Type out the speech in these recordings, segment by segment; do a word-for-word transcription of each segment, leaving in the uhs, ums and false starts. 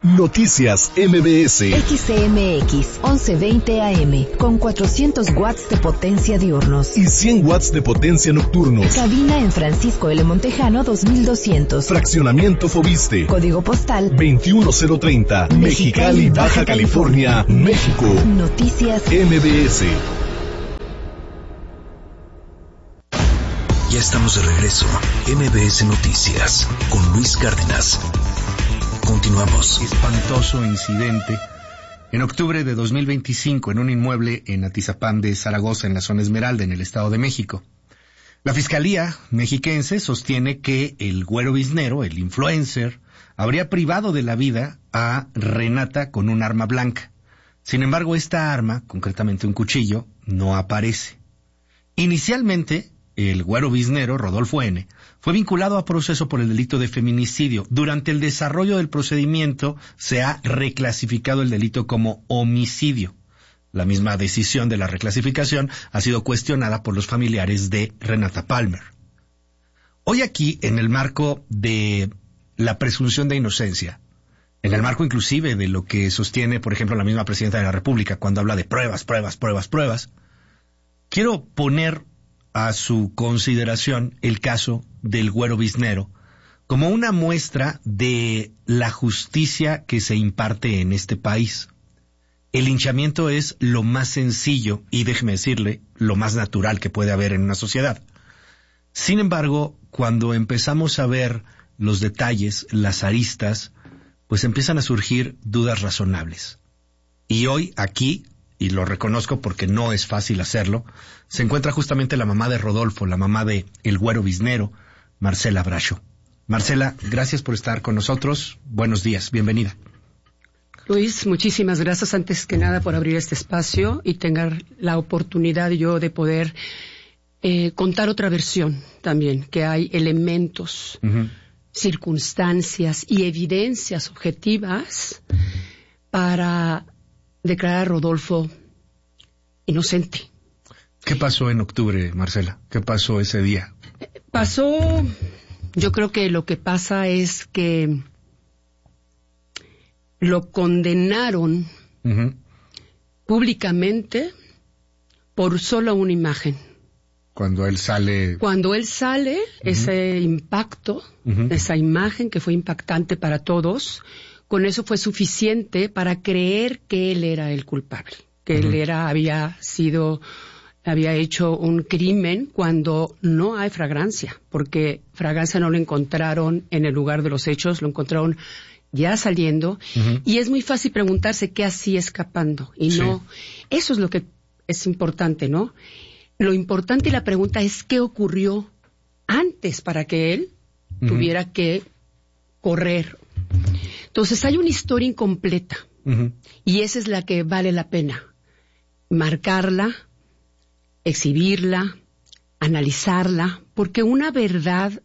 Noticias M B S. X C M X once veinte A M con cuatrocientos watts de potencia diurnos y cien watts de potencia nocturnos. Cabina en Francisco L. Montejano dos mil doscientos. Fraccionamiento Fobiste. Código postal veintiuno cero treinta. Mexicali, Baja California, México. Noticias M B S. Ya estamos de regreso. M B S Noticias con Luis Cárdenas. Continuamos. Espantoso incidente en octubre de dos mil veinticinco en un inmueble en Atizapán de Zaragoza, en la zona Esmeralda, en el Estado de México. La Fiscalía mexiquense sostiene que el Güero Biznero, el influencer, habría privado de la vida a Renata con un arma blanca. Sin embargo, esta arma, concretamente un cuchillo, no aparece. Inicialmente, el Güero Biznero, Rodolfo N., fue vinculado a proceso por el delito de feminicidio. Durante el desarrollo del procedimiento se ha reclasificado el delito como homicidio. La misma decisión de la reclasificación ha sido cuestionada por los familiares de Renata Palmer. Hoy aquí, en el marco de la presunción de inocencia, en el marco inclusive de lo que sostiene, por ejemplo, la misma Presidenta de la República cuando habla de pruebas, pruebas, pruebas, pruebas, quiero poner a su consideración el caso del Güero Biznero como una muestra de la justicia que se imparte en este país. El linchamiento es lo más sencillo y, déjeme decirle, lo más natural que puede haber en una sociedad. Sin embargo, cuando empezamos a ver los detalles, las aristas, pues empiezan a surgir dudas razonables. Y hoy aquí, y lo reconozco porque no es fácil hacerlo, se encuentra justamente la mamá de Rodolfo, la mamá de el Güero Biznero, Marcela Bracho. Marcela, gracias por estar con nosotros. Buenos días, bienvenida. Luis, muchísimas gracias antes que nada por abrir este espacio y tener la oportunidad yo de poder eh, contar otra versión también, que hay elementos, uh-huh. circunstancias y evidencias objetivas para declarar a Rodolfo inocente. ¿Qué pasó en octubre, Marcela? ¿Qué pasó ese día? Pasó, yo creo que lo que pasa es que lo condenaron uh-huh. públicamente por solo una imagen. Cuando él sale... Cuando él sale, uh-huh. ese impacto, uh-huh. esa imagen que fue impactante para todos, con eso fue suficiente para creer que él era el culpable, que uh-huh. él era, había sido, había hecho un crimen cuando no hay fragancia, porque fragancia no lo encontraron en el lugar de los hechos, lo encontraron ya saliendo, uh-huh. y es muy fácil preguntarse qué hacía escapando, y sí. no, eso es lo que es importante, ¿no? Lo importante y la pregunta es qué ocurrió antes para que él uh-huh. tuviera que correr. Entonces hay una historia incompleta uh-huh. y esa es la que vale la pena marcarla, exhibirla, analizarla, porque una verdad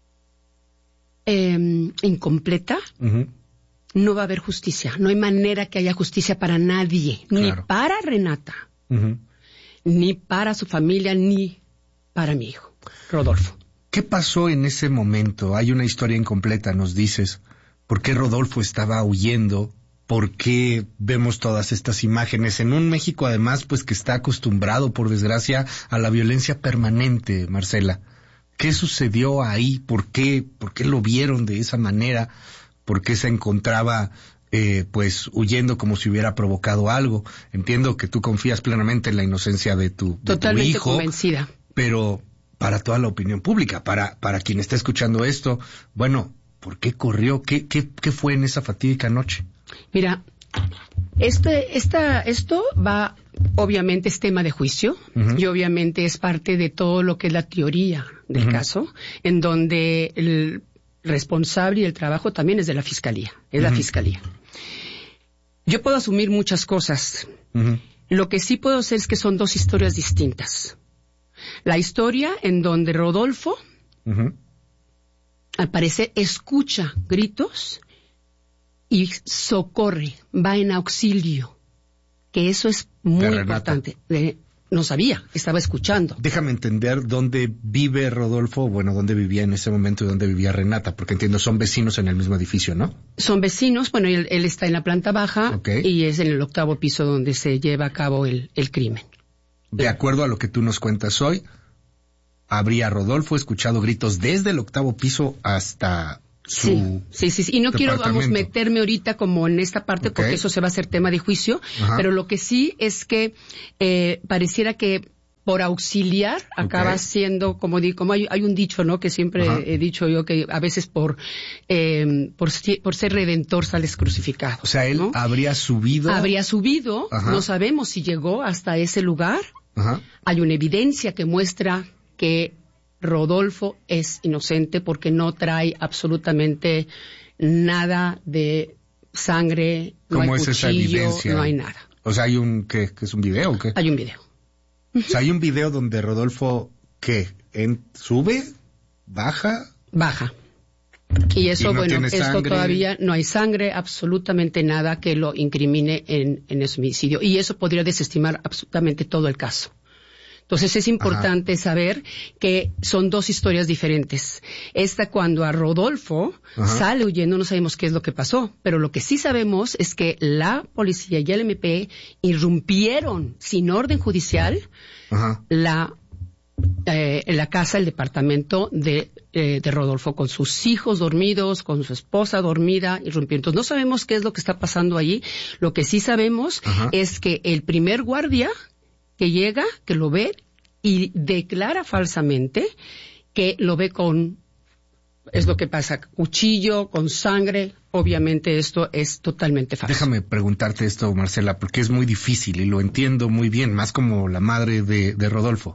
eh, incompleta uh-huh. no va a haber justicia. No hay manera que haya justicia para nadie, claro. ni para Renata, uh-huh. ni para su familia, ni para mi hijo, Rodolfo. ¿Qué pasó en ese momento? Hay una historia incompleta, nos dices. ¿Por qué Rodolfo estaba huyendo? ¿Por qué vemos todas estas imágenes en un México, además, pues que está acostumbrado, por desgracia, a la violencia permanente, Marcela? ¿Qué sucedió ahí? ¿Por qué, por qué lo vieron de esa manera? ¿Por qué se encontraba, eh, pues, huyendo como si hubiera provocado algo? Entiendo que tú confías plenamente en la inocencia de tu, de Totalmente tu hijo. Convencida. Pero para toda la opinión pública, para, para quien está escuchando esto, bueno, ¿por qué corrió? ¿Qué, qué, qué fue en esa fatídica noche? Mira, este, esta, esto va, obviamente es tema de juicio uh-huh. y obviamente es parte de todo lo que es la teoría del uh-huh. caso, en donde el responsable y el trabajo también es de la Fiscalía, es uh-huh. la Fiscalía. Yo puedo asumir muchas cosas. Uh-huh. Lo que sí puedo hacer es que son dos historias distintas. La historia en donde Rodolfo, uh-huh. al parecer, escucha gritos y socorre, va en auxilio, que eso es muy de importante, de no sabía, estaba escuchando. Déjame entender dónde vive Rodolfo, bueno, dónde vivía en ese momento y dónde vivía Renata, porque entiendo, son vecinos en el mismo edificio, ¿no? Son vecinos, bueno, él, él está en la planta baja, okay, y es en el octavo piso donde se lleva a cabo el, el crimen. De acuerdo a lo que tú nos cuentas hoy, habría Rodolfo escuchado gritos desde el octavo piso hasta su sí, sí, sí, sí. Y no quiero, vamos, meterme ahorita como en esta parte, okay, porque eso se va a hacer tema de juicio. Ajá. Pero lo que sí es que eh, pareciera que por auxiliar acaba okay, siendo, como, di, como hay, hay un dicho, ¿no? Que siempre Ajá. he dicho yo, que a veces por, eh, por, por ser redentor sales crucificado. O sea, él, ¿no?, habría subido. Habría subido, Ajá. no sabemos si llegó hasta ese lugar. Ajá. Hay una evidencia que muestra que Rodolfo es inocente porque no trae absolutamente nada de sangre, no hay cuchillo, esa evidencia? No hay nada. O sea, hay un, ¿qué? ¿Qué es un video o qué? Hay un video. O sea, hay un video donde Rodolfo, ¿qué? En, ¿Sube? ¿Baja? Baja. Y eso, ¿Y no bueno, esto sangre? Todavía no hay sangre, absolutamente nada que lo incrimine en, en ese homicidio. Y eso podría desestimar absolutamente todo el caso. Entonces es importante Ajá. saber que son dos historias diferentes. Esta, cuando a Rodolfo Ajá. sale huyendo, no sabemos qué es lo que pasó, pero lo que sí sabemos es que la policía y el M P irrumpieron sin orden judicial Ajá. la eh, la casa, el departamento de, eh, de Rodolfo, con sus hijos dormidos, con su esposa dormida, irrumpieron. Entonces no sabemos qué es lo que está pasando allí. Lo que sí sabemos Ajá. es que el primer guardia que llega, que lo ve y declara falsamente que lo ve con, es lo que pasa, cuchillo, con sangre. Obviamente esto es totalmente falso. Déjame preguntarte esto, Marcela, porque es muy difícil y lo entiendo muy bien, más como la madre de, de Rodolfo.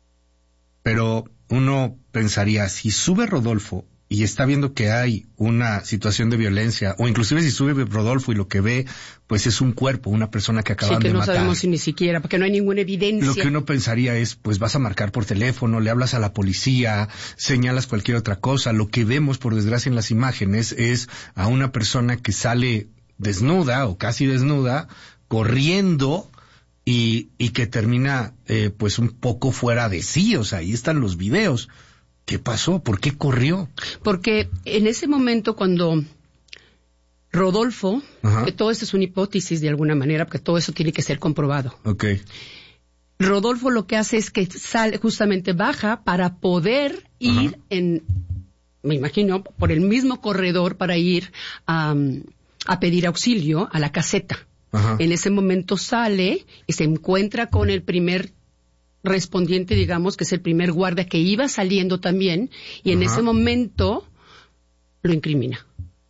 Pero uno pensaría, si sube Rodolfo y está viendo que hay una situación de violencia, o inclusive si sube Rodolfo y lo que ve, pues es un cuerpo, una persona que acaban sí, que de no matar. Sabemos si ni siquiera, porque no hay ninguna evidencia. Lo que uno pensaría es, pues vas a marcar por teléfono, le hablas a la policía, señalas cualquier otra cosa. Lo que vemos, por desgracia, en las imágenes es a una persona que sale desnuda o casi desnuda, corriendo, y, y que termina eh, pues un poco fuera de sí. O sea, ahí están los videos. ¿Qué pasó? ¿Por qué corrió? Porque en ese momento cuando Rodolfo, Ajá. que todo esto es una hipótesis de alguna manera, porque todo eso tiene que ser comprobado. Okay. Rodolfo lo que hace es que sale, justamente baja para poder ir Ajá. en, me imagino, por el mismo corredor para ir a, a pedir auxilio a la caseta. Ajá. En ese momento sale y se encuentra con el primer respondiente, digamos, que es el primer guardia que iba saliendo también, y en Ajá. ese momento lo incrimina.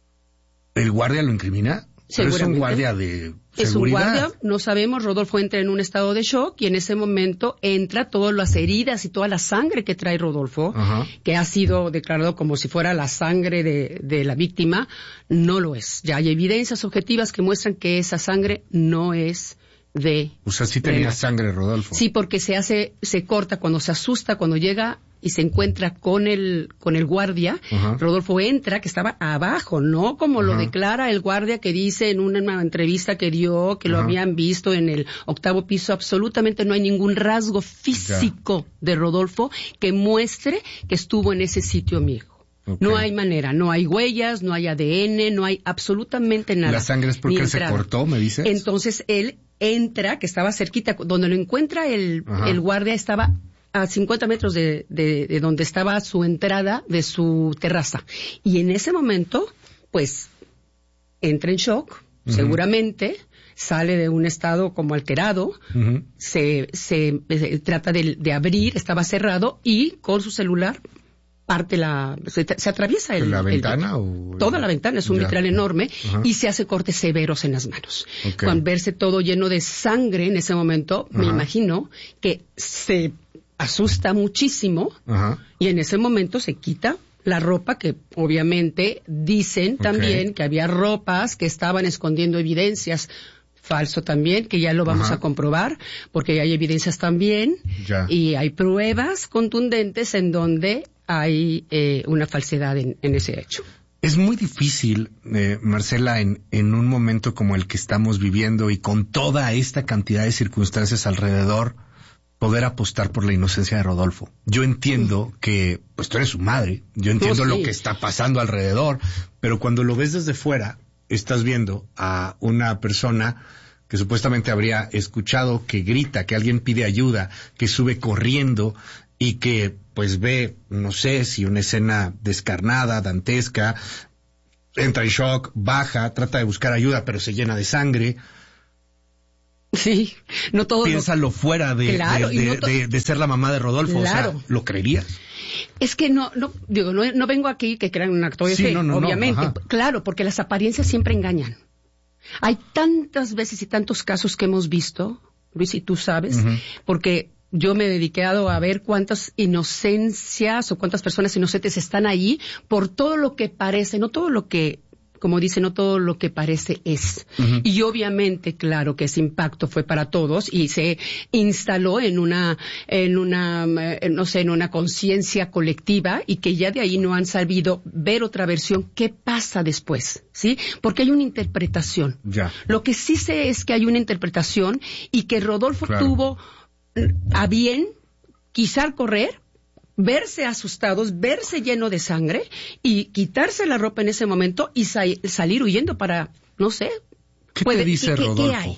¿El guardia lo incrimina? Pero es un guardia de seguridad. Es un guardia, no sabemos. Rodolfo entra en un estado de shock y en ese momento entra todas las heridas y toda la sangre que trae Rodolfo, Ajá. que ha sido declarado como si fuera la sangre de, de la víctima. No lo es. Ya hay evidencias objetivas que muestran que esa sangre no es de... O sea, sí tenía sangre, Rodolfo. Sí, porque se hace, se corta cuando se asusta, cuando llega y se encuentra con el con el guardia. Ajá. Rodolfo entra, que estaba abajo, no como Ajá. lo declara el guardia, que dice en una, una entrevista que dio que Ajá. lo habían visto en el octavo piso. Absolutamente no hay ningún rasgo físico ya. de Rodolfo que muestre que estuvo en ese sitio, amigo. Okay. No hay manera, no hay huellas, no hay A D N, no hay absolutamente nada. ¿La sangre es porque él se cortó, me dices? Entonces él entra, que estaba cerquita, donde lo encuentra el, el guardia, estaba a cincuenta metros de, de, de donde estaba su entrada de su terraza. Y en ese momento, pues, entra en shock, uh-huh. seguramente, sale de un estado como alterado, uh-huh. se, se, se trata de, de abrir, estaba cerrado, y con su celular parte la, se, se atraviesa el, ¿La ventana el, o...? Toda la ventana, es un ya. vitral enorme, uh-huh. y se hace cortes severos en las manos. Okay. Cuando verse todo lleno de sangre en ese momento, uh-huh. me imagino que se asusta muchísimo, uh-huh. y en ese momento se quita la ropa, que obviamente dicen okay. también que había ropas que estaban escondiendo evidencias. Falso también, que ya lo vamos Ajá. a comprobar, porque hay evidencias también, ya. y hay pruebas contundentes en donde hay eh, una falsedad en, en ese hecho. Es muy difícil, eh, Marcela, en, en un momento como el que estamos viviendo y con toda esta cantidad de circunstancias alrededor, poder apostar por la inocencia de Rodolfo. Yo entiendo que, pues tú eres su madre, yo entiendo Oh, sí. lo que está pasando alrededor, pero cuando lo ves desde fuera, estás viendo a una persona que supuestamente habría escuchado que grita, que alguien pide ayuda, que sube corriendo y que pues ve, no sé, si una escena descarnada, dantesca, entra en shock, baja, trata de buscar ayuda, pero se llena de sangre. Sí, no todo. Piénsalo lo... fuera de, Claro, de, y no de, to... de, de ser la mamá de Rodolfo. Claro. O sea, ¿lo creerías? Es que no, no, digo, no, no vengo aquí que crean un acto de Sí, fe, no, no, obviamente. no, claro, porque las apariencias siempre engañan. Hay tantas veces y tantos casos que hemos visto, Luis, y tú sabes, uh-huh. porque yo me he dedicado a ver cuántas inocencias o cuántas personas inocentes están ahí por todo lo que parece, no todo lo que, como dice, no todo lo que parece es. Uh-huh. Y obviamente, claro, que ese impacto fue para todos y se instaló en una, en una, no sé, en una conciencia colectiva y que ya de ahí no han sabido ver otra versión. ¿Qué pasa después? ¿Sí? Porque hay una interpretación. Ya. Lo que sí sé es que hay una interpretación y que Rodolfo claro. tuvo a bien quizá correr, verse asustados, verse lleno de sangre y quitarse la ropa en ese momento y sa- salir huyendo para, no sé. ¿Qué puede, te dice ¿qué, Rodolfo? ¿Qué hay?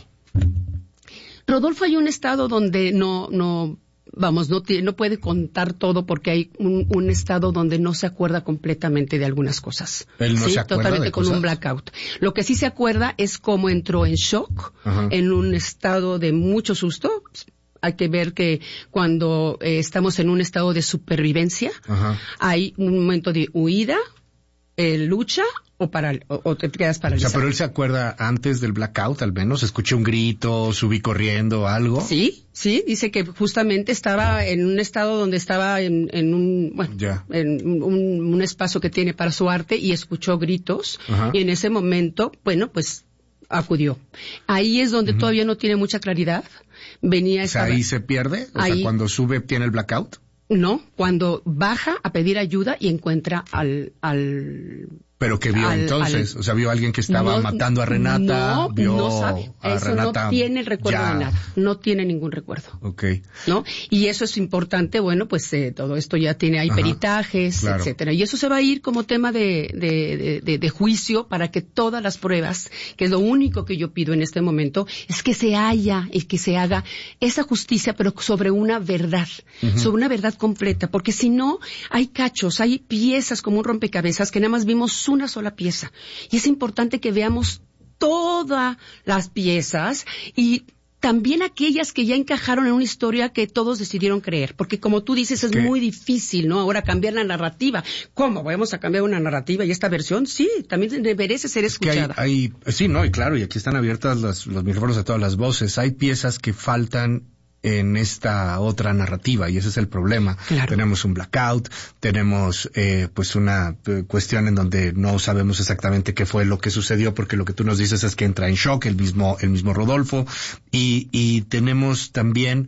Rodolfo hay un estado donde no, no, vamos, no, t- no puede contar todo porque hay un, un estado donde no se acuerda completamente de algunas cosas. Él no ¿sí? se acuerda Totalmente de con cosas. un blackout. Lo que sí se acuerda es cómo entró en shock, Ajá. en un estado de mucho susto. Hay que ver que cuando eh, estamos en un estado de supervivencia, Ajá. hay un momento de huida, eh, lucha o, para, o, o te quedas O paralizado. sea, pero él se acuerda antes del blackout, al menos. Escuché un grito, subí corriendo, algo. Sí, sí, dice que justamente estaba en un estado donde estaba en, en un, bueno, Ya. en un, un espacio que tiene para su arte y escuchó gritos. Ajá. Y en ese momento, bueno, pues acudió. Ahí es donde uh-huh. todavía no tiene mucha claridad. Venía o sea, ahí se pierde, o ahí, sea, cuando sube tiene el blackout. No, cuando baja a pedir ayuda y encuentra al, al ¿Pero qué vio al, entonces? Al... O sea, ¿vio a alguien que estaba no, matando a Renata? No, ¿Vio no sabe. a Eso Renata? No tiene el recuerdo ya. de nada. No tiene ningún recuerdo. Ok. ¿No? Y eso es importante. Bueno, pues eh, todo esto ya tiene, hay Ajá, peritajes, claro. etcétera. Y eso se va a ir como tema de, de, de, de, de juicio para que todas las pruebas, que es lo único que yo pido en este momento, es que se haya y que se haga esa justicia, pero sobre una verdad, uh-huh. sobre una verdad completa. Porque si no, hay cachos, hay piezas como un rompecabezas que nada más vimos una sola pieza. Y es importante que veamos todas las piezas y también aquellas que ya encajaron en una historia que todos decidieron creer. Porque como tú dices, es ¿Qué? muy difícil, ¿no? Ahora cambiar la narrativa. ¿Cómo? ¿Vamos a cambiar una narrativa y esta versión? Sí, también merece ser escuchada. Es que hay, hay, sí, no, y claro, y aquí están abiertas los, los micrófonos de todas las voces. Hay piezas que faltan en esta otra narrativa y ese es el problema. Claro. Tenemos un blackout, tenemos eh, pues una eh, cuestión en donde no sabemos exactamente qué fue lo que sucedió porque lo que tú nos dices es que entra en shock el mismo el mismo Rodolfo y, y tenemos también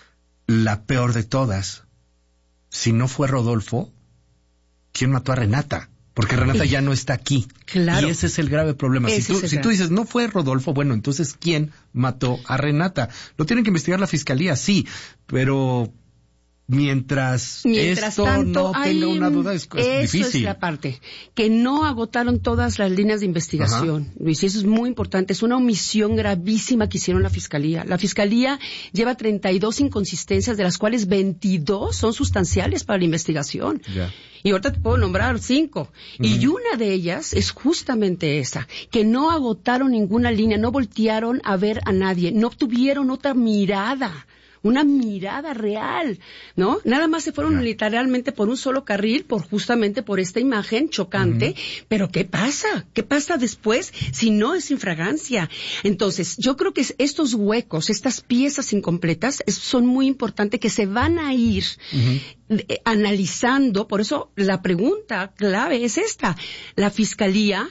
la peor de todas. Si no fue Rodolfo, ¿quién mató a Renata? Porque Renata ya no está aquí. Claro. Y ese es el grave problema. Ese Si tú, si tú dices, no fue Rodolfo, bueno, entonces, ¿quién mató a Renata? Lo tienen que investigar la fiscalía, sí, pero mientras, Mientras esto tanto, no hay, tenga una duda, es, es eso difícil. es la parte. Que no agotaron todas las líneas de investigación, Ajá. Luis, y eso es muy importante. Es una omisión gravísima que hicieron la Fiscalía. La Fiscalía lleva treinta y dos inconsistencias, de las cuales veintidós son sustanciales para la investigación. Ya. Y ahorita te puedo nombrar cinco. Uh-huh. Y una de ellas es justamente esa, que no agotaron ninguna línea, no voltearon a ver a nadie, no tuvieron otra mirada. Una mirada real, ¿no? Nada más se fueron yeah. literalmente por un solo carril, por justamente por esta imagen chocante. Uh-huh. Pero ¿qué pasa? ¿Qué pasa después si no es infragancia? Entonces, yo creo que estos huecos, estas piezas incompletas, es, son muy importantes que se van a ir uh-huh. eh, analizando. Por eso la pregunta clave es esta. La Fiscalía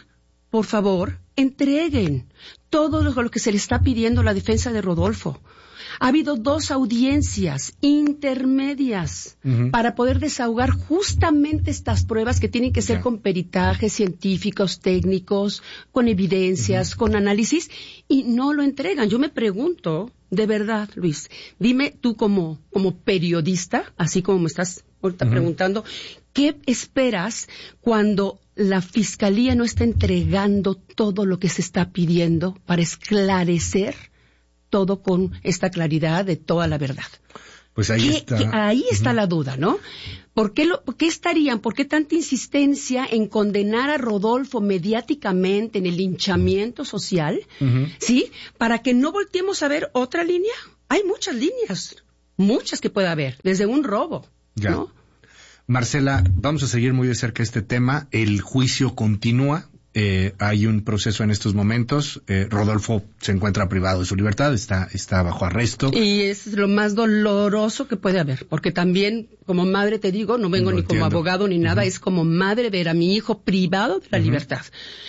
por favor, entreguen todo lo que se le está pidiendo a la defensa de Rodolfo. Ha habido dos audiencias intermedias uh-huh. para poder desahogar justamente estas pruebas que tienen que ser yeah. con peritajes científicos, técnicos, con evidencias, uh-huh. con análisis, y no lo entregan. Yo me pregunto, de verdad, Luis, dime tú como, como periodista, así como me estás ahorita uh-huh. preguntando, ¿qué esperas cuando la Fiscalía no está entregando todo lo que se está pidiendo para esclarecer todo con esta claridad de toda la verdad? Pues ahí ¿Qué, está. Que ahí está uh-huh. la duda, ¿no? ¿Por qué, lo, ¿Por qué estarían, por qué tanta insistencia en condenar a Rodolfo mediáticamente en el linchamiento social? Uh-huh. ¿Sí? Para que no volteemos a ver otra línea. Hay muchas líneas, muchas que puede haber, desde un robo, ya. ¿no? Marcela, vamos a seguir muy de cerca este tema. El juicio continúa. Eh, hay un proceso en estos momentos. Eh, Rodolfo se encuentra privado de su libertad, está, está bajo arresto. Y es lo más doloroso que puede haber, porque también, como madre te digo, no vengo Lo ni entiendo. como abogado ni nada, uh-huh. es como madre ver a mi hijo privado de la uh-huh. libertad.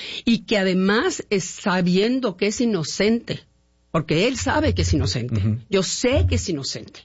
Y que además es sabiendo que es inocente, porque él sabe que es inocente. Uh-huh. Yo sé que es inocente.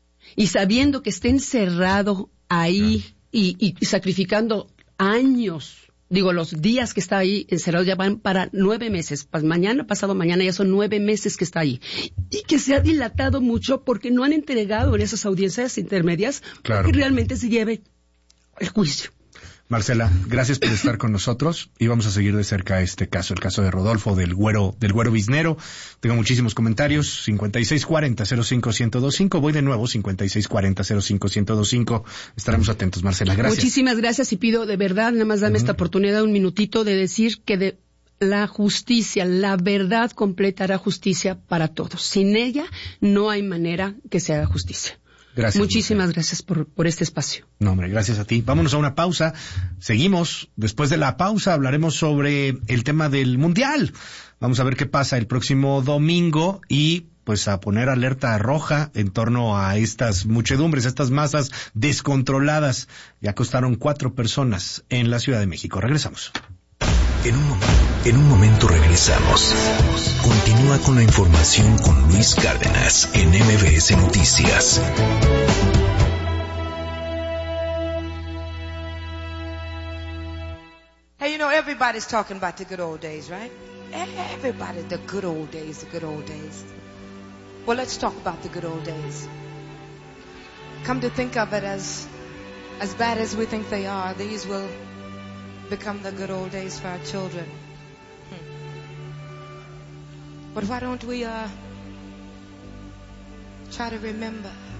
Y sabiendo que está encerrado ahí uh-huh. y, y sacrificando años. Digo, los días que está ahí encerrado ya van para nueve meses. Pues mañana, pasado mañana, ya son nueve meses que está ahí. Y que se ha dilatado mucho porque no han entregado en esas audiencias intermedias claro. que realmente se lleve el juicio. Marcela, gracias por estar con nosotros y vamos a seguir de cerca este caso, el caso de Rodolfo, del güero, del güero biznero. Tengo muchísimos comentarios, cincuenta y seis cuarenta cero cinco uno cero dos cinco, voy de nuevo, cincuenta y seis cuarenta cero cinco uno cero dos cinco. Estaremos atentos, Marcela, gracias. Muchísimas gracias y pido de verdad, nada más dame uh-huh. esta oportunidad, un minutito de decir que de la justicia, la verdad completa hará justicia para todos. Sin ella no hay manera que se haga justicia. Gracias. Muchísimas Marcela. gracias por, por este espacio. No, hombre, gracias a ti. Vámonos a una pausa. Seguimos. Después de la pausa hablaremos sobre el tema del Mundial. Vamos a ver qué pasa el próximo domingo y pues a poner alerta roja en torno a estas muchedumbres, estas masas descontroladas. Ya acostaron cuatro personas en la Ciudad de México. Regresamos. En un, en un momento regresamos. Continúa con la información con Luis Cárdenas en M B S Noticias. Hey, you know, everybody's talking about the good old days, right? Everybody, the good old days, the good old days. Well, let's talk about the good old days. Come to think of it, as as bad as we think they are, these will become the good old days for our children. Hmm. But why don't we uh, try to remember